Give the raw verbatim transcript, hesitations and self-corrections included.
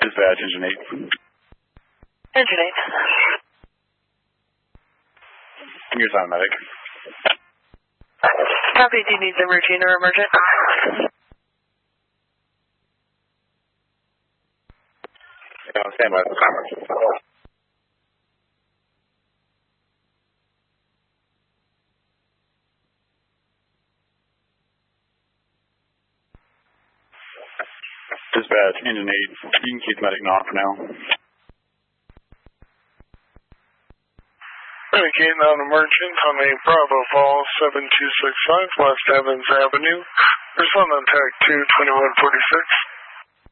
Dispatch, engine eight. Engine eight. Here's on medic. Copy, do you need the routine or emergent? Yeah, stand by the timer. Dispatch, engine eight. You can keep medic on for now. Medic eight, non-emergent on a Bravo Fall seven two six five West Evans Avenue. Respond on tag two twenty-one forty-six.